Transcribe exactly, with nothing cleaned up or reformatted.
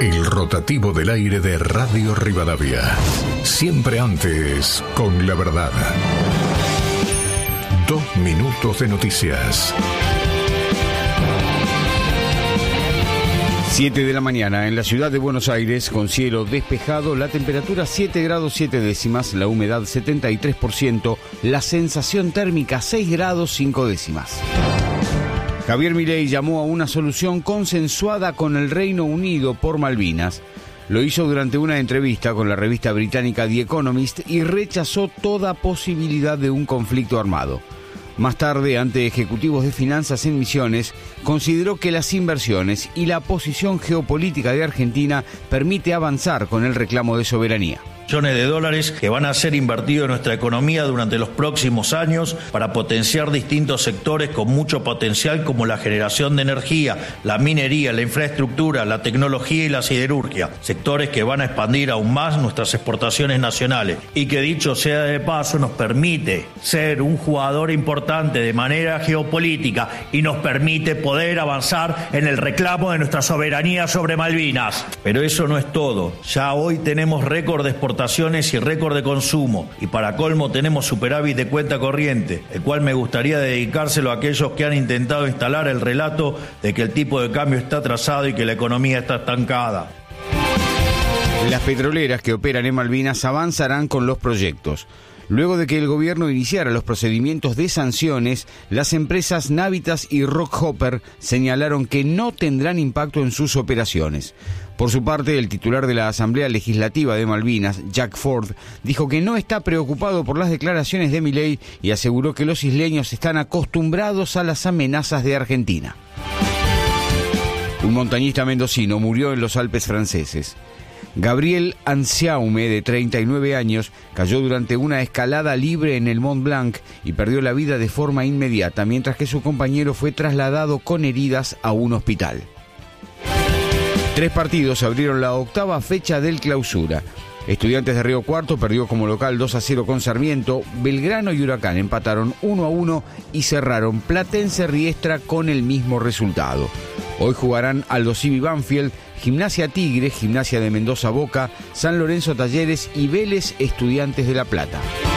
El rotativo del aire de Radio Rivadavia. Siempre antes con la verdad. Dos minutos de noticias. siete de la mañana en la ciudad de Buenos Aires, con cielo despejado, la temperatura siete grados siete décimas, la humedad setenta y tres por ciento, la sensación térmica seis grados cinco décimas. Javier Milei llamó a una solución consensuada con el Reino Unido por Malvinas. Lo hizo durante una entrevista con la revista británica The Economist y rechazó toda posibilidad de un conflicto armado. Más tarde, ante ejecutivos de finanzas en Misiones, consideró que las inversiones y la posición geopolítica de Argentina permite avanzar con el reclamo de soberanía. Millones de dólares que van a ser invertidos en nuestra economía durante los próximos años para potenciar distintos sectores con mucho potencial como la generación de energía, la minería, la infraestructura, la tecnología y la siderurgia. Sectores que van a expandir aún más nuestras exportaciones nacionales y que, dicho sea de paso, nos permite ser un jugador importante de manera geopolítica y nos permite poder avanzar en el reclamo de nuestra soberanía sobre Malvinas. Pero eso no es todo. Ya hoy tenemos récord de exportaciones y récord de consumo, y para colmo tenemos superávit de cuenta corriente, el cual me gustaría dedicárselo a aquellos que han intentado instalar el relato de que el tipo de cambio está atrasado y que la economía está estancada. Las petroleras que operan en Malvinas avanzarán con los proyectos. Luego de que el gobierno iniciara los procedimientos de sanciones, las empresas Navitas y Rockhopper señalaron que no tendrán impacto en sus operaciones. Por su parte, el titular de la Asamblea Legislativa de Malvinas, Jack Ford, dijo que no está preocupado por las declaraciones de Milei y aseguró que los isleños están acostumbrados a las amenazas de Argentina. Un montañista mendocino murió en los Alpes franceses. Gabriel Anciaume, de treinta y nueve años, cayó durante una escalada libre en el Mont Blanc y perdió la vida de forma inmediata, mientras que su compañero fue trasladado con heridas a un hospital. Tres partidos abrieron la octava fecha del Clausura. Estudiantes de Río Cuarto perdió como local dos a cero con Sarmiento, Belgrano y Huracán empataron uno a uno y cerraron Platense Riestra con el mismo resultado. Hoy jugarán Aldo Civi Banfield, Gimnasia Tigre, Gimnasia de Mendoza Boca, San Lorenzo Talleres y Vélez Estudiantes de La Plata.